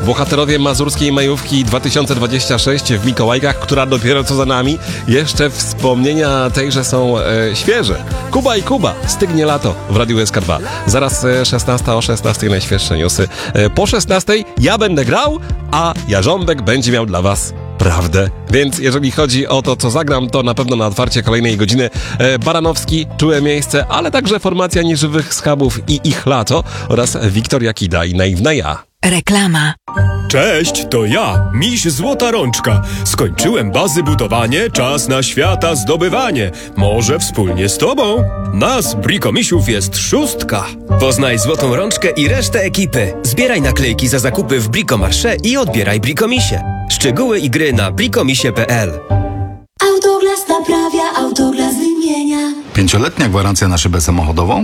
Bohaterowie mazurskiej majówki 2026 w Mikołajkach, która dopiero co za nami. Jeszcze wspomnienia tejże są świeże. Kuba i Kuba, stygnie lato w Radiu SK2. Zaraz 16 o 16 najświeższe newsy. Po 16 ja będę grał, a Jarząbek będzie miał dla was prawdę. Więc jeżeli chodzi o to, co zagram, to na pewno na otwarcie kolejnej godziny Baranowski, Czułe miejsce, ale także formacja Nieżywych Schabów i Ich lato oraz Wiktoria Kida i Naiwna ja. Reklama. Cześć, to ja, Miś Złota Rączka. Skończyłem bazy budowanie, czas na świata zdobywanie. Może wspólnie z tobą? Nas, Brikomisiów, jest 6. Poznaj Złotą Rączkę i resztę ekipy. Zbieraj naklejki za zakupy w Brikomarsze i odbieraj Brikomisie. Szczegóły i gry na brikomisie.pl. Autoglas naprawia, Autoglas wymienia. 5-letnia gwarancja na szybę samochodową?